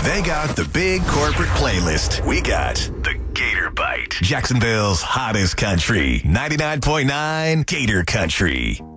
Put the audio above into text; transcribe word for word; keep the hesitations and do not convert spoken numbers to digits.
They got the big corporate playlist. We got the Gator Bite. Jacksonville's hottest country. ninety-nine point nine Gator Country.